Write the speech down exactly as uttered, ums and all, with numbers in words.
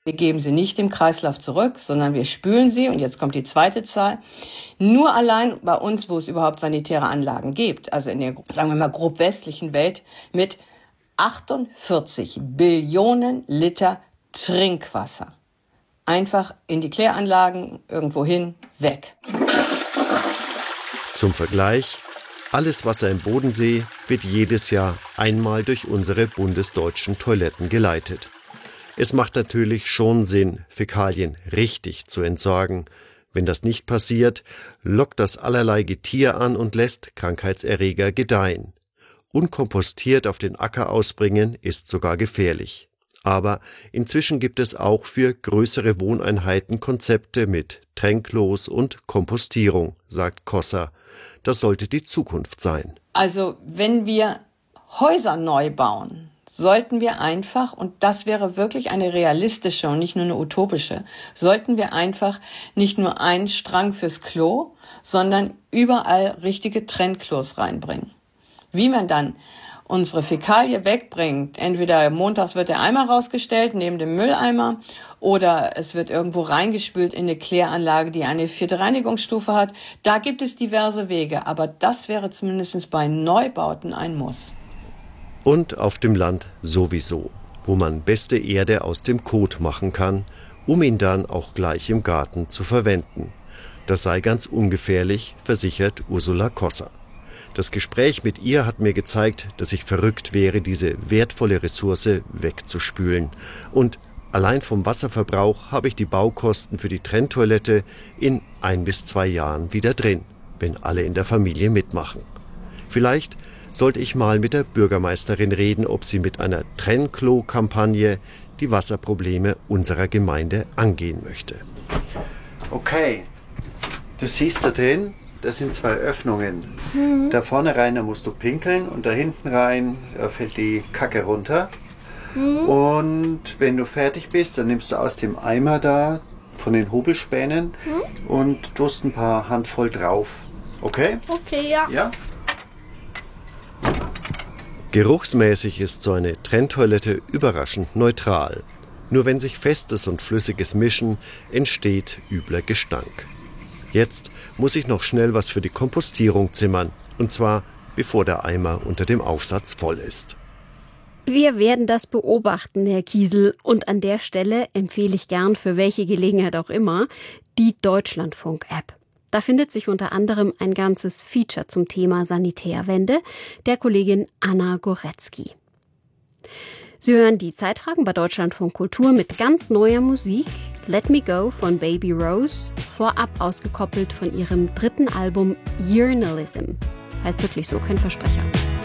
Wir geben sie nicht im Kreislauf zurück, sondern wir spülen sie, und jetzt kommt die zweite Zahl, nur allein bei uns, wo es überhaupt sanitäre Anlagen gibt, also in der, sagen wir mal, grob westlichen Welt, mit achtundvierzig Billionen Liter Trinkwasser. Einfach in die Kläranlagen, irgendwo hin, weg. Zum Vergleich, alles Wasser im Bodensee wird jedes Jahr einmal durch unsere bundesdeutschen Toiletten geleitet. Es macht natürlich schon Sinn, Fäkalien richtig zu entsorgen. Wenn das nicht passiert, lockt das allerlei Getier an und lässt Krankheitserreger gedeihen. Unkompostiert auf den Acker ausbringen ist sogar gefährlich. Aber inzwischen gibt es auch für größere Wohneinheiten Konzepte mit Tränklos und Kompostierung, sagt Kosser. Das sollte die Zukunft sein. Also wenn wir Häuser neu bauen, sollten wir einfach, und das wäre wirklich eine realistische und nicht nur eine utopische, sollten wir einfach nicht nur einen Strang fürs Klo, sondern überall richtige Trennklos reinbringen. Wie man dann unsere Fäkalie wegbringt, entweder montags wird der Eimer rausgestellt neben dem Mülleimer oder es wird irgendwo reingespült in eine Kläranlage, die eine vierte Reinigungsstufe hat. Da gibt es diverse Wege, aber das wäre zumindest bei Neubauten ein Muss. Und auf dem Land sowieso, wo man beste Erde aus dem Kot machen kann, um ihn dann auch gleich im Garten zu verwenden. Das sei ganz ungefährlich, versichert Ursula Kosser. Das Gespräch mit ihr hat mir gezeigt, dass ich verrückt wäre, diese wertvolle Ressource wegzuspülen. Und allein vom Wasserverbrauch habe ich die Baukosten für die Trenntoilette in ein bis zwei Jahren wieder drin, wenn alle in der Familie mitmachen. Vielleicht sollte ich mal mit der Bürgermeisterin reden, ob sie mit einer Trennklo-Kampagne die Wasserprobleme unserer Gemeinde angehen möchte. Okay, du siehst da drin, das sind zwei Öffnungen. Mhm. Da vorne rein, da musst du pinkeln und da hinten rein da fällt die Kacke runter. Mhm. Und wenn du fertig bist, dann nimmst du aus dem Eimer da von den Hobelspänen mhm. und tust ein paar Handvoll drauf. Okay? Okay, ja. Ja? Geruchsmäßig ist so eine Trenntoilette überraschend neutral. Nur wenn sich Festes und Flüssiges mischen, entsteht übler Gestank. Jetzt muss ich noch schnell was für die Kompostierung zimmern. Und zwar, bevor der Eimer unter dem Aufsatz voll ist. Wir werden das beobachten, Herr Kiesel. Und an der Stelle empfehle ich gern, für welche Gelegenheit auch immer, die Deutschlandfunk-App. Da findet sich unter anderem ein ganzes Feature zum Thema Sanitärwende der Kollegin Anna Goretzky. Sie hören die Zeitfragen bei Deutschlandfunk Kultur mit ganz neuer Musik. Let Me Go von Baby Rose, vorab ausgekoppelt von ihrem dritten Album Yearnalism. Heißt wirklich so, kein Versprecher.